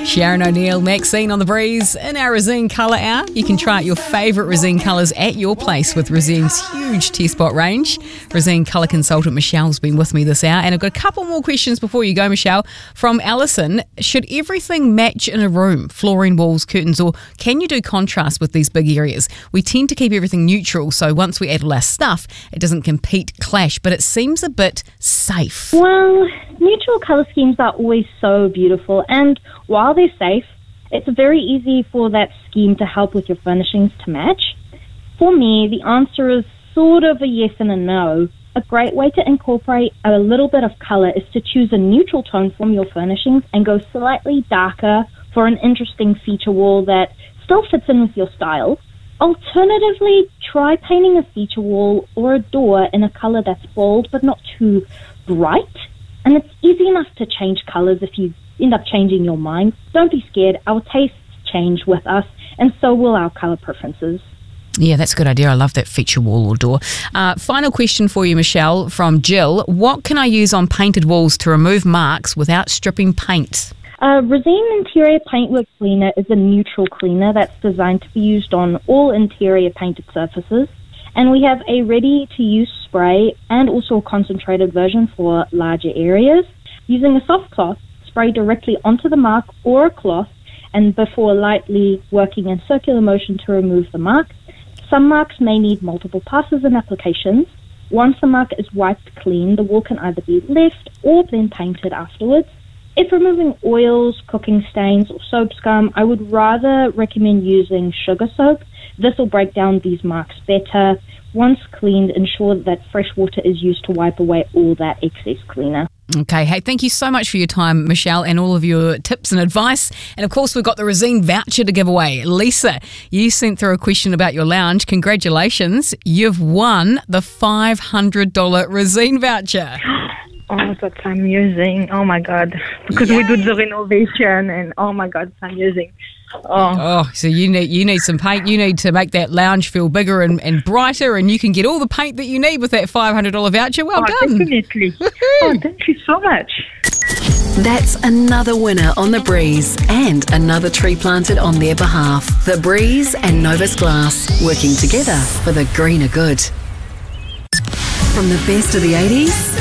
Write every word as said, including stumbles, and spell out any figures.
Sharon O'Neill, Maxine on the Breeze in our Resene Colour Hour. You can try out your favourite Resene colours at your place with Resene's huge T-Spot range. Resene colour consultant Michelle's been with me this hour, and I've got a couple more questions before you go, Michelle. From Alison, should everything match in a room? Flooring, walls, curtains, or can you do contrast with these big areas? We tend to keep everything neutral, so once we add all our stuff, it doesn't compete, clash, but it seems a bit safe. Well, neutral colour schemes are always so beautiful, and while they're safe, it's very easy for that scheme to help with your furnishings to match. For me, the answer is sort of a yes and a no. A great way to incorporate a little bit of colour is to choose a neutral tone from your furnishings and go slightly darker for an interesting feature wall that still fits in with your style. Alternatively, try painting a feature wall or a door in a colour that's bold but not too bright. And it's easy enough to change colours if you end up changing your mind. Don't be scared. Our tastes change with us, and so will our colour preferences. Yeah, that's a good idea. I love that feature wall or door. Uh, final question for you, Michelle, from Jill. What can I use on painted walls to remove marks without stripping paint? Uh, Resene Interior Paintwork Cleaner is a neutral cleaner that's designed to be used on all interior painted surfaces. And we have a ready-to-use spray and also a concentrated version for larger areas. Using a soft cloth, spray directly onto the mark or a cloth, and before lightly working in circular motion to remove the mark. Some marks may need multiple passes and applications. Once the mark is wiped clean, the wall can either be left or then painted afterwards. If removing oils, cooking stains, or soap scum, I would rather recommend using sugar soap. This will break down these marks better. Once cleaned, ensure that fresh water is used to wipe away all that excess cleaner. Okay, hey, thank you so much for your time, Michelle, and all of your tips and advice. And of course, we've got the Resene voucher to give away. Lisa, you sent through a question about your lounge. Congratulations. You've won the five hundred dollars Resene voucher. Oh, that's amusing. Oh, my God. Because Yay. we do the renovation, and oh, my God, it's amusing. Oh. oh, so you need you need some paint. You need to make that lounge feel bigger and, and brighter, and you can get all the paint that you need with that five hundred dollars voucher. Well oh, done. Definitely. Oh, thank you so much. That's another winner on The Breeze and another tree planted on their behalf. The Breeze and Novus Glass, working together for the greener good. From the best of the eighties